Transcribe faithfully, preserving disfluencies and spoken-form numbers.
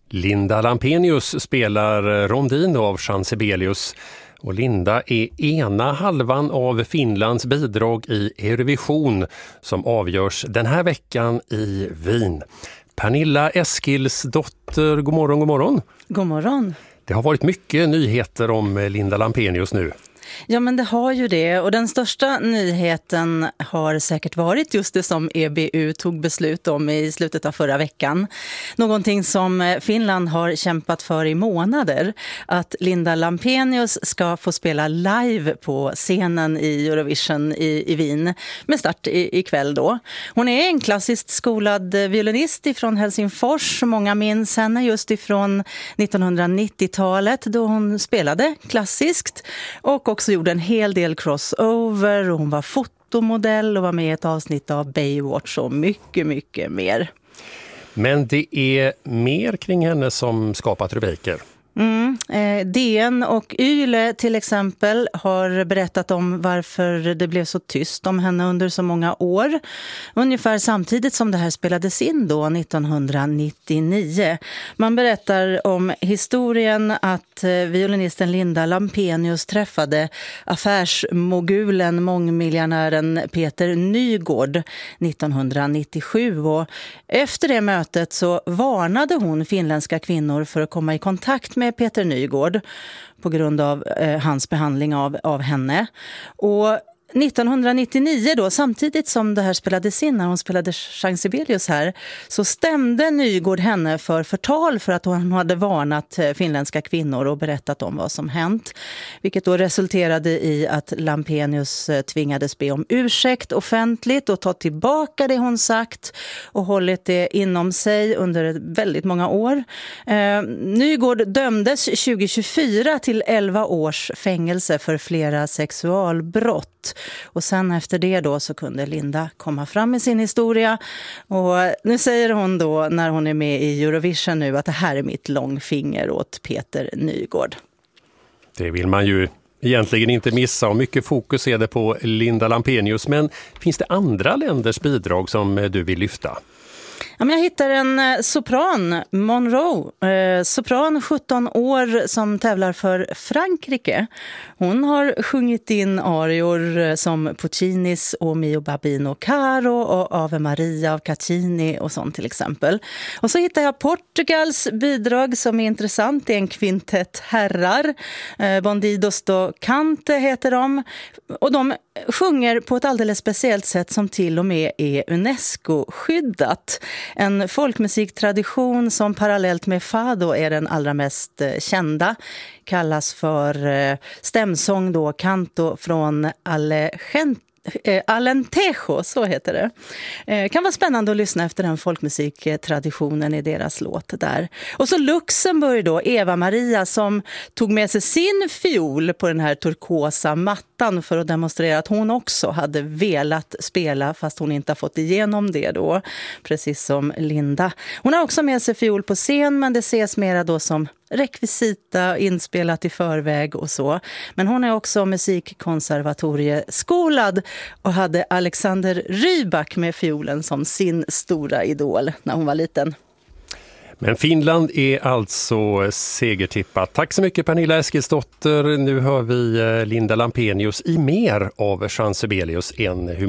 Linda Lampenius spelar Rondin av Jean Sibelius och Linda är ena halvan av Finlands bidrag i Eurovision som avgörs den här veckan i Wien. Pernilla Eskilsdotter, god morgon, god morgon. God morgon. Det har varit mycket nyheter om Linda Lampenius nu. Ja, men det har ju det, och den största nyheten har säkert varit just det som E B U tog beslut om i slutet av förra veckan. Någonting som Finland har kämpat för i månader, att Linda Lampenius ska få spela live på scenen i Eurovision i, i Wien med start i, ikväll då. Hon är en klassiskt skolad violinist ifrån Helsingfors. Många minns henne just ifrån nittonhundranittiotalet då hon spelade klassiskt och också gjorde en hel del crossover, och hon var fotomodell och var med i ett avsnitt av Baywatch och mycket, mycket mer. Men det är mer kring henne som skapat rubriker. Mm. Eh, D N och Yle till exempel har berättat om varför det blev så tyst om henne under så många år. Ungefär samtidigt som det här spelades in då nittonhundranittionio. Man berättar om historien att eh, violinisten Linda Lampenius träffade affärsmogulen, mångmiljonären Peter Nygård nittonhundranittiosju. Och efter det mötet så varnade hon finländska kvinnor för att komma i kontakt med Peter Nygård på grund av eh, hans behandling av, av henne. Och nittonhundranittionio då, samtidigt som det här spelades in, när hon spelade Jean Sibelius här, så stämde Nygård henne för förtal för att hon hade varnat finländska kvinnor och berättat om vad som hänt. Vilket då resulterade i att Lampenius tvingades be om ursäkt offentligt och ta tillbaka det hon sagt och hållit det inom sig under väldigt många år. Eh, Nygård dömdes tjugohundratjugofyra till elva års fängelse för flera sexualbrott. Och sen efter det då så kunde Linda komma fram med sin historia, och nu säger hon då när hon är med i Eurovision nu att det här är mitt långfinger åt Peter Nygård. Det vill man ju egentligen inte missa, och mycket fokus är det på Linda Lampenius, men finns det andra länders bidrag som du vill lyfta? Ja, men jag hittar en sopran, Monroe, eh, sopran sjutton år som tävlar för Frankrike. Hon har sjungit in arior som Puccinis O mio Babino Caro och Ave Maria av Caccini och sånt till exempel. Och så hittar jag Portugals bidrag som är intressant. Det är en kvintett herrar, eh, Bandidos do Cante heter de, och de sjunger på ett alldeles speciellt sätt som till och med är UNESCO-skyddat. En folkmusiktradition som parallellt med fado är den allra mest kända. Kallas för stämsång då, canto från Alejandro. Eh, Alentejo, så heter det. Eh, kan vara spännande att lyssna efter den folkmusiktraditionen i deras låt där. Och så Luxemburg då, Eva Maria som tog med sig sin fiol på den här turkosa mattan för att demonstrera att hon också hade velat spela fast hon inte har fått igenom det då, precis som Linda. Hon har också med sig fiol på scen, men det ses mera då som rekvisita, inspelat i förväg och så. Men hon är också musikkonservatorie-skolad och hade Alexander Rybak med fiolen som sin stora idol när hon var liten. Men Finland är alltså segertippat. Tack så mycket Pernilla Eskilsdotter. Nu hör vi Linda Lampenius i mer av Jean Sibelius, en